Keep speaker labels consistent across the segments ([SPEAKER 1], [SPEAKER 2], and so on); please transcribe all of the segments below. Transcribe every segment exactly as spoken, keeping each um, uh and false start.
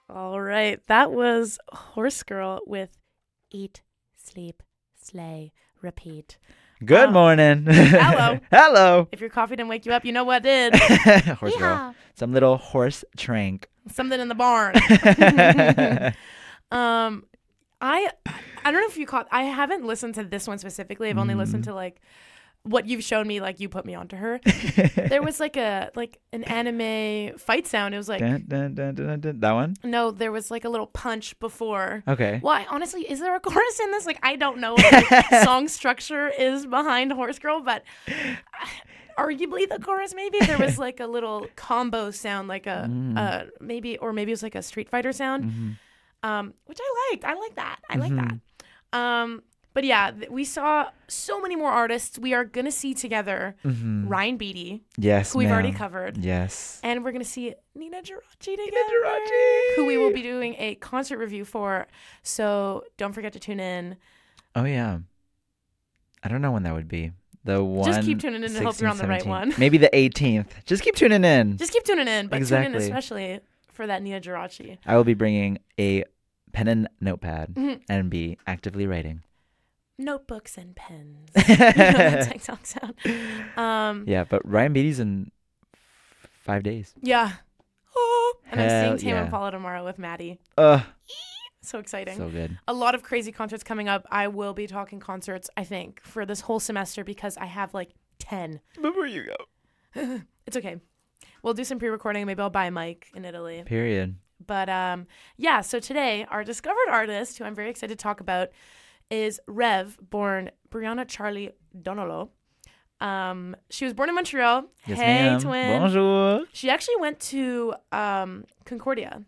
[SPEAKER 1] All right. That was Horse Girl with Eat, Sleep, Slay, Repeat.
[SPEAKER 2] Good
[SPEAKER 1] Um,
[SPEAKER 2] morning.
[SPEAKER 1] hello.
[SPEAKER 2] Hello.
[SPEAKER 1] If your coffee didn't wake you up, you know what did.
[SPEAKER 2] Horse girl.
[SPEAKER 1] Yeah.
[SPEAKER 2] Some little horse trank.
[SPEAKER 1] Something in the barn. um, I I don't know if you caught. I haven't listened to this one specifically. I've only
[SPEAKER 2] Mm.
[SPEAKER 1] listened to like what you've shown me. Like you put me onto her. There was like a like an anime fight sound. It was like
[SPEAKER 2] Dun, dun, dun, dun, dun, dun. That one?
[SPEAKER 1] no, there was like a little punch before.
[SPEAKER 2] Okay.
[SPEAKER 1] Well, I, honestly, is there a chorus in this? Like, I don't know what the song structure is behind Horse Girl, but uh, arguably the chorus, maybe. There was like a little combo sound, like a,
[SPEAKER 2] Mm.
[SPEAKER 1] uh, maybe, or maybe it was like a Street Fighter sound,
[SPEAKER 2] Mhm.
[SPEAKER 1] um, which I liked. I like that. I like
[SPEAKER 2] Mhm.
[SPEAKER 1] that. Um, but yeah, th- we saw so many more artists. We are going to see together
[SPEAKER 2] Mhm.
[SPEAKER 1] Ryan Beatty,
[SPEAKER 2] Yes,
[SPEAKER 1] who we've already
[SPEAKER 2] ma'am.
[SPEAKER 1] covered.
[SPEAKER 2] Yes.
[SPEAKER 1] And we're going to see Nina Geraci together,
[SPEAKER 2] Geraci.
[SPEAKER 1] who we will be doing a concert review for. So don't forget to tune in.
[SPEAKER 2] Oh, yeah. I don't know when that would be. The one.
[SPEAKER 1] Just keep tuning in and hope you're on the right
[SPEAKER 2] sixteenth,
[SPEAKER 1] one.
[SPEAKER 2] Maybe the eighteenth. Just keep tuning in.
[SPEAKER 1] Just keep tuning in, but tune in
[SPEAKER 2] Exactly.
[SPEAKER 1] especially for that Nina Geraci.
[SPEAKER 2] I will be bringing a pen and notepad
[SPEAKER 1] Mhm.
[SPEAKER 2] and be actively writing.
[SPEAKER 1] Notebooks and pens. You know that TikTok sound. Um,
[SPEAKER 2] Yeah, but Ryan Beatty's in f- five days.
[SPEAKER 1] yeah. Oh, and I'm
[SPEAKER 2] Hell
[SPEAKER 1] seeing Tame
[SPEAKER 2] yeah.
[SPEAKER 1] Impala tomorrow with Maddie.
[SPEAKER 2] Ugh,
[SPEAKER 1] So exciting.
[SPEAKER 2] so good.
[SPEAKER 1] A lot of crazy concerts coming up. I will be talking concerts, I think, for this whole semester because I have like ten.
[SPEAKER 2] Before you go.
[SPEAKER 1] It's okay. We'll do some pre-recording. Maybe I'll buy a mic in Italy.
[SPEAKER 2] Period.
[SPEAKER 1] But um, yeah, so today our discovered artist, who I'm very excited to talk about, is Rev, born Brianna Charlie Donolo. Um, she was born in Montreal.
[SPEAKER 2] Yes,
[SPEAKER 1] hey,
[SPEAKER 2] ma'am.
[SPEAKER 1] twin.
[SPEAKER 2] Bonjour.
[SPEAKER 1] She actually went to um, Concordia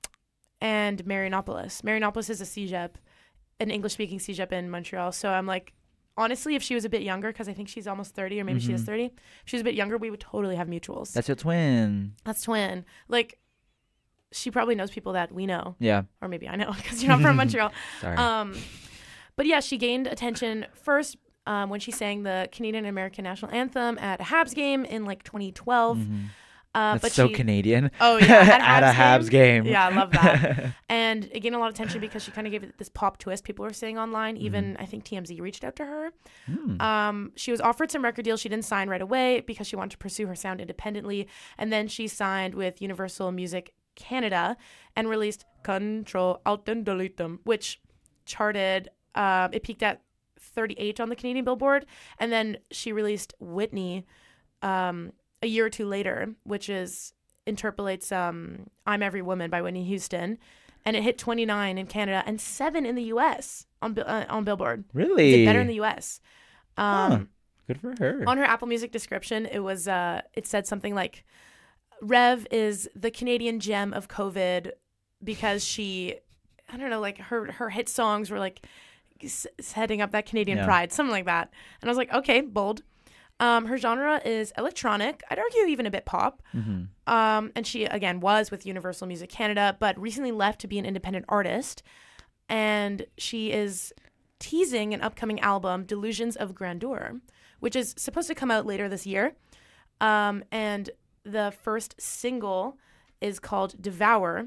[SPEAKER 1] and Marianopolis. Marianopolis is a C G E P, an English-speaking C G E P in Montreal. So I'm like, honestly, if she was a bit younger, because I think she's almost thirty, or maybe she is
[SPEAKER 2] Mhm.
[SPEAKER 1] thirty. If she was a bit younger, we would totally have mutuals.
[SPEAKER 2] That's your twin.
[SPEAKER 1] That's twin. Like, she probably knows people that we know,
[SPEAKER 2] Yeah.
[SPEAKER 1] or maybe I know because you're not from Montreal.
[SPEAKER 2] Sorry.
[SPEAKER 1] Um, but yeah, she gained attention first um, when she sang the Canadian American National Anthem at a Habs game in like twenty twelve.
[SPEAKER 2] Mhm.
[SPEAKER 1] Uh,
[SPEAKER 2] That's
[SPEAKER 1] but
[SPEAKER 2] so
[SPEAKER 1] she,
[SPEAKER 2] Canadian.
[SPEAKER 1] Oh yeah,
[SPEAKER 2] At a Habs game.
[SPEAKER 1] Yeah, I love that. And it gained a lot of attention because she kind of gave it this pop twist. People were saying online. Even I think T M Z reached out to her.
[SPEAKER 2] Mm.
[SPEAKER 1] Um, she was offered some record deals. She didn't sign right away because she wanted to pursue her sound independently. And then she signed with Universal Music Canada and released Control Alt and Delete Them, which charted. Um, it peaked at thirty-eight on the Canadian Billboard, and then she released Whitney um, a year or two later, which is interpolates um, "I'm Every Woman" by Whitney Houston, and it hit twenty-nine in Canada and seven in the U S on Bi- uh, on Billboard.
[SPEAKER 2] Really?
[SPEAKER 1] Did better in the U S. Um,
[SPEAKER 2] Huh. Good for her.
[SPEAKER 1] On her Apple Music description, it was uh, it said something like, "Rev is the Canadian gem of COVID because she, I don't know, like her her hit songs were like s- setting up that Canadian
[SPEAKER 2] Yeah.
[SPEAKER 1] pride, something like that." And I was like, okay, bold. Um, her genre is electronic. I'd argue even a bit pop.
[SPEAKER 2] Mhm.
[SPEAKER 1] Um, and she, again, was with Universal Music Canada, but recently left to be an independent artist. And she is teasing an upcoming album, Delusions of Grandeur, which is supposed to come out later this year. Um, and the first single is called Devour.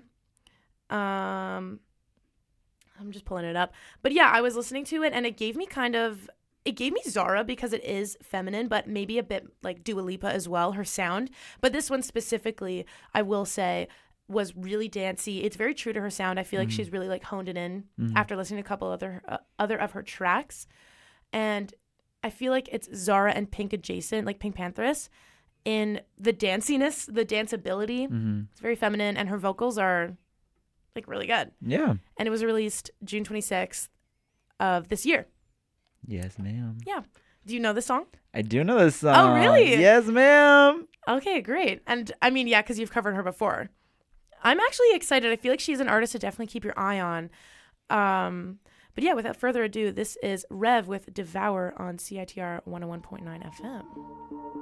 [SPEAKER 1] Um, I'm just pulling it up. But yeah, I was listening to it, and it gave me kind of... It gave me Zara because it is feminine, but maybe a bit like Dua Lipa as well, her sound. But this one specifically, I will say, was really dancey. It's very true to her sound. I feel like
[SPEAKER 2] Mhm.
[SPEAKER 1] she's really like honed it in
[SPEAKER 2] Mhm.
[SPEAKER 1] after listening to a couple other uh, other of her tracks. And I feel like it's Zara and Pink adjacent, like Pink Panthers, in the danciness, the danceability.
[SPEAKER 2] Mhm.
[SPEAKER 1] It's very feminine, and her vocals are like really good.
[SPEAKER 2] Yeah.
[SPEAKER 1] And it was released June twenty-sixth of this year.
[SPEAKER 2] Yes, ma'am.
[SPEAKER 1] Yeah. Do you know this song?
[SPEAKER 2] I do know this song.
[SPEAKER 1] really?
[SPEAKER 2] Yes, ma'am.
[SPEAKER 1] Okay, great. And I mean, yeah, because you've covered her before. I'm actually excited. I feel like she's an artist to definitely keep your eye on. Um, but yeah, without further ado, this is Rev with Devour on C I T R one oh one point nine F M.